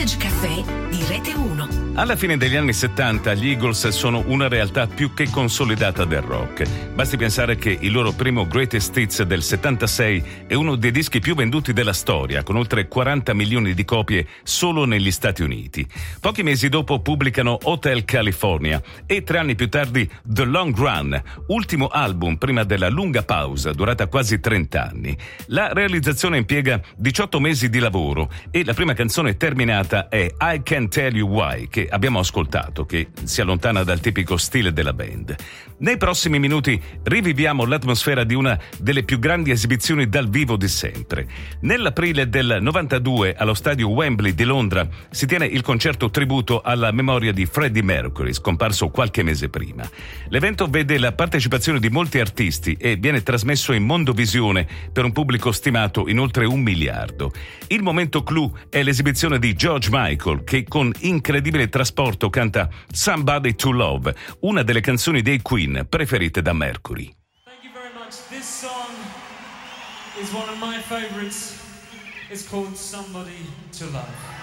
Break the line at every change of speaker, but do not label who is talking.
Vintage Caffè di Rete 1.
Alla fine degli anni 70 gli Eagles sono una realtà più che consolidata del rock. Basti pensare che il loro primo Greatest Hits del 76 è uno dei dischi più venduti della storia, con oltre 40 milioni di copie solo negli Stati Uniti. Pochi mesi dopo pubblicano Hotel California e 3 anni più tardi The Long Run, ultimo album prima della lunga pausa durata quasi 30 anni. La realizzazione impiega 18 mesi di lavoro e la prima canzone terminata è I Can't Tell You Why, che abbiamo ascoltato, che si allontana dal tipico stile della band. Nei prossimi minuti riviviamo l'atmosfera di una delle più grandi esibizioni dal vivo di sempre. Nell'aprile del 92 allo stadio Wembley di Londra si tiene il concerto tributo alla memoria di Freddie Mercury, scomparso qualche mese prima. L'evento vede la partecipazione di molti artisti e viene trasmesso in mondovisione per un pubblico stimato in oltre 1 miliardo. Il momento clou è l'esibizione di George Michael, che con incredibile trasporto canta Somebody to Love, una delle canzoni dei Queen preferite da Mercury.
Thank you very much. This song is one of my favorites. It's called Somebody to Love.